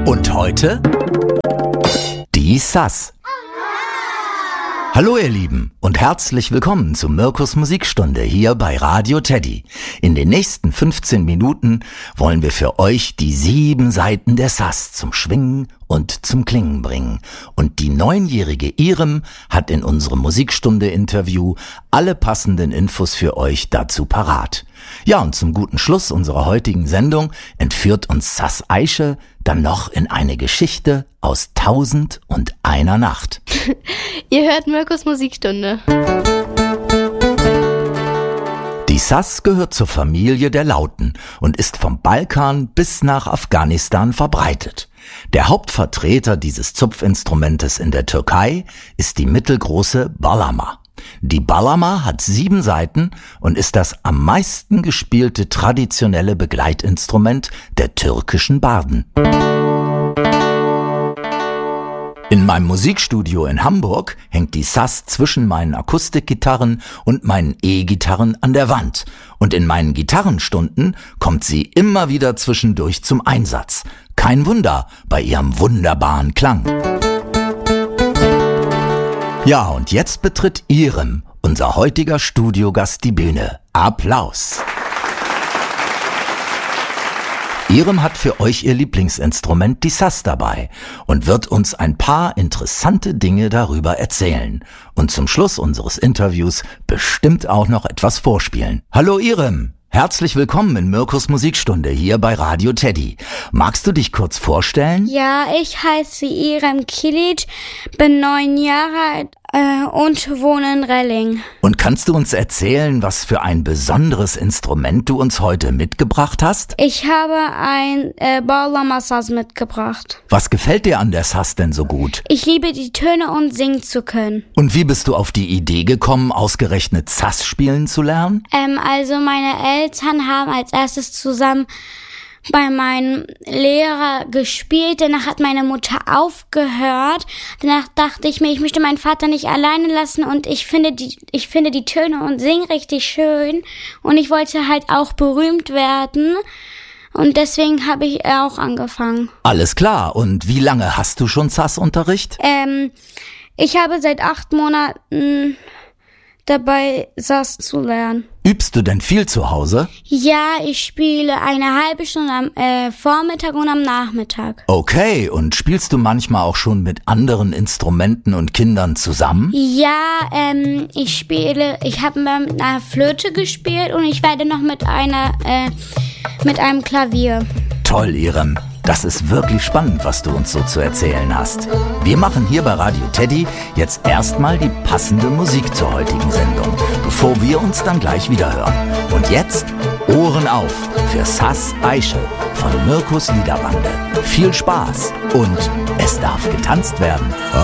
Und heute die Sass. Hallo ihr Lieben und herzlich willkommen zu Mirkus Musikstunde hier bei Radio Teddy. In den nächsten 15 Minuten wollen wir für euch die 7 Saiten der Sass zum Schwingen und zum Klingen bringen. Und die 9-jährige Irem hat in unserem Musikstunde-Interview alle passenden Infos für euch dazu parat. Ja, und zum guten Schluss unserer heutigen Sendung entführt uns Sass Aische dann noch in eine Geschichte aus 1001 Nacht. Ihr hört Mirkus Musikstunde. Die Sass gehört zur Familie der Lauten und ist vom Balkan bis nach Afghanistan verbreitet. Der Hauptvertreter dieses Zupfinstrumentes in der Türkei ist die mittelgroße Bağlama. Die Bağlama hat 7 Saiten und ist das am meisten gespielte traditionelle Begleitinstrument der türkischen Barden. In meinem Musikstudio in Hamburg hängt die Sass zwischen meinen Akustikgitarren und meinen E-Gitarren an der Wand. Und in meinen Gitarrenstunden kommt sie immer wieder zwischendurch zum Einsatz. Kein Wunder bei ihrem wunderbaren Klang. Ja, und jetzt betritt Irem, unser heutiger Studiogast, die Bühne. Applaus! Irem hat für euch ihr Lieblingsinstrument, die Sass, dabei und wird uns ein paar interessante Dinge darüber erzählen. Und zum Schluss unseres Interviews bestimmt auch noch etwas vorspielen. Hallo Irem! Herzlich willkommen in Mirkus Musikstunde hier bei Radio Teddy. Magst du dich kurz vorstellen? Ja, ich heiße Irem Kilic, bin 9 Jahre alt und wohne in Relling. Und kannst du uns erzählen, was für ein besonderes Instrument du uns heute mitgebracht hast? Ich habe ein Bağlama Saz mitgebracht. Was gefällt dir an der Sass denn so gut? Ich liebe die Töne und singen zu können. Und wie bist du auf die Idee gekommen, ausgerechnet Sass spielen zu lernen? Also meine Eltern haben als erstes zusammen bei meinem Lehrer gespielt. Danach hat meine Mutter aufgehört. Danach dachte ich mir, ich möchte meinen Vater nicht alleine lassen und ich finde die Töne und singe richtig schön. Und ich wollte halt auch berühmt werden. Und deswegen habe ich auch angefangen. Alles klar. Und wie lange hast du schon Sass-Unterricht? Ich habe seit 8 Monaten dabei, Sass zu lernen. Übst du denn viel zu Hause? Ja, ich spiele eine halbe Stunde am Vormittag und am Nachmittag. Okay, und spielst du manchmal auch schon mit anderen Instrumenten und Kindern zusammen? Ja, ich habe mal mit einer Flöte gespielt und ich werde noch mit einem Klavier. Toll, Irem. Das ist wirklich spannend, was du uns so zu erzählen hast. Wir machen hier bei Radio Teddy jetzt erstmal die passende Musik zur heutigen Sendung, bevor wir uns dann gleich wieder hören. Und jetzt Ohren auf für Sass Aische von Mirkus Liederbande. Viel Spaß und es darf getanzt werden.